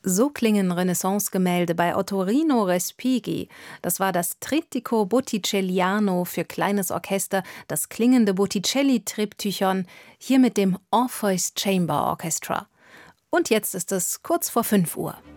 So klingen Renaissance-Gemälde bei Ottorino Respighi. Das war das Trittico Botticelliano für kleines Orchester, das klingende Botticelli-Triptychon, hier mit dem Orpheus Chamber Orchestra. Und jetzt ist es kurz vor 5 Uhr.